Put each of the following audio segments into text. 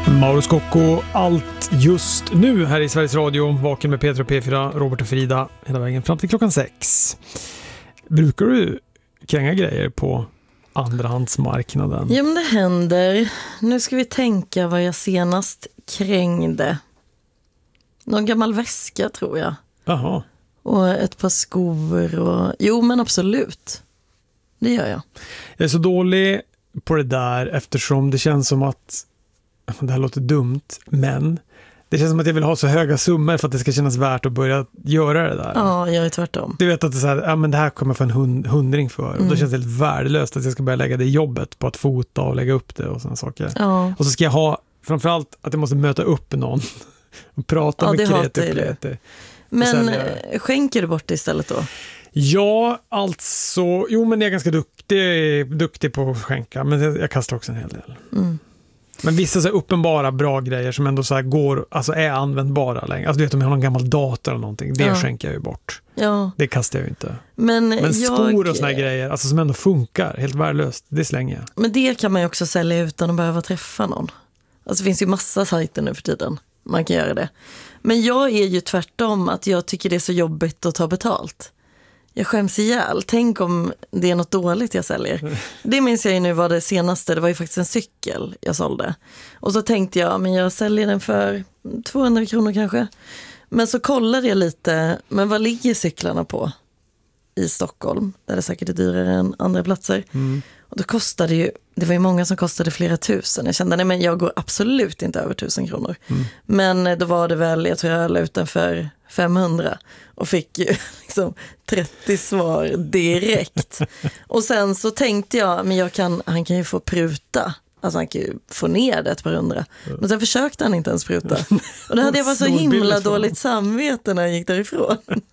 Mauro Scocco, allt just nu här i Sveriges Radio. Vaken med Peter och P4, Robert och Frida hela vägen fram till klockan 6. Brukar du kränga grejer på andrahandsmarknaden? Ja, men det händer. Nu ska vi tänka vad jag senast krängde. Någon gammal väska, tror jag. Jaha. Och ett par skor och... Jo, men absolut. Det gör jag. Jag är så dålig på det där eftersom det känns som att... Det här låter dumt, men det känns som att jag vill ha så höga summor för att det ska kännas värt att börja göra det där. Ja, jag är tvärtom. Du vet att det är så här, ja, men det här kommer jag få en hundring för. Och då känns det helt värdelöst att jag ska börja lägga det jobbet på att fota och lägga upp det och sådana saker. Ja. Och så ska jag ha, framförallt att jag måste möta upp någon och prata med kreti. Men skänker du bort det istället då? Ja, alltså, jo men jag är ganska duktig på att skänka, men jag kastar också en hel del. Mm. Men vissa så här uppenbara bra grejer som ändå så här går, alltså är användbara längre. Alltså du vet om jag har någon gammal dator eller någonting, det skänker jag ju bort. Ja. Det kastar jag ju inte. Men skor och såna här grejer, alltså som ändå funkar, helt värdelöst, det slänger jag. Men det kan man ju också sälja utan att behöva träffa någon. Alltså det finns ju massa sajter nu för tiden. Man kan göra det. Men jag är ju tvärtom att jag tycker det är så jobbigt att ta betalt. Jag skäms ihjäl. Tänk om det är något dåligt jag säljer. Det minns jag ju nu var det senaste. Det var ju faktiskt en cykel jag sålde. Och så tänkte jag, men jag säljer den för 200 kronor kanske. Men så kollade jag lite, men vad ligger cyklarna på i Stockholm? Där det säkert är dyrare än andra platser. Mm. Och då kostade ju, det var ju många som kostade flera tusen. Jag kände, nej men jag går absolut inte över 1000 kronor. Mm. Men då var det väl, jag tror jag la ut den för 500 och fick ju liksom 30 svar direkt. Och sen så tänkte jag, men han kan ju få pruta. Alltså han kan ju få ner det ett par hundra. Men sen försökte han inte ens pruta. Och då hade jag bara så himla dåligt samvete när jag gick därifrån.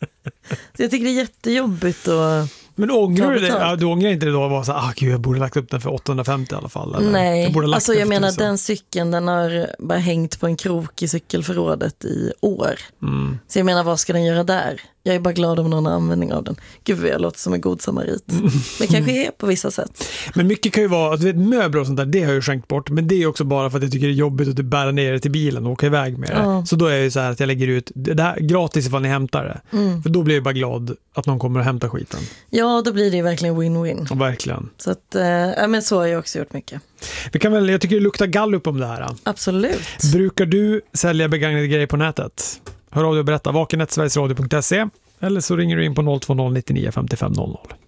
Så jag tycker det är jättejobbigt att... Men ångrar du det? Ja, du ångrar inte det då? Var så här, gud, jag borde lagt upp den för 850 i alla fall. Eller? Nej, alltså jag menar den cykeln, den har bara hängt på en krok i cykelförrådet i år. Mm. Så jag menar, vad ska den göra där? Jag är bara glad om någon har användning av den. Gud, jag låter som en god samarit. Men kanske är på vissa sätt. Men mycket kan ju vara, du vet, möbler och sånt där, det har jag ju skänkt bort. Men det är också bara för att jag tycker det är jobbigt att bära ner det till bilen och åka iväg med det. Så då är jag ju så här att jag lägger ut det här gratis ifall ni hämtar det. Mm. För då blir jag bara glad att någon kommer och hämtar skiten. Ja, då blir det ju verkligen win-win. Ja, verkligen. Så att, men så har jag också gjort mycket. Jag tycker det luktar gallup om det här. Absolut. Brukar du sälja begagnade grejer på nätet? Hör av dig och berätta. Vaken@sverigesradio.se eller så ringer du in på 020 99 55 00.